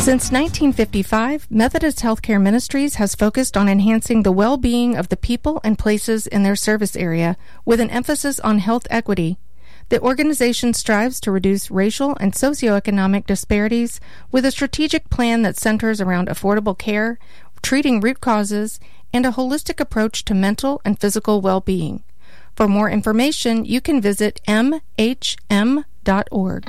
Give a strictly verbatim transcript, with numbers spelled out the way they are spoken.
Since nineteen fifty-five, Methodist Healthcare Ministries has focused on enhancing the well-being of the people and places in their service area with an emphasis on health equity. The organization strives to reduce racial and socioeconomic disparities with a strategic plan that centers around affordable care, treating root causes, and a holistic approach to mental and physical well-being. For more information, you can visit m h m dot org.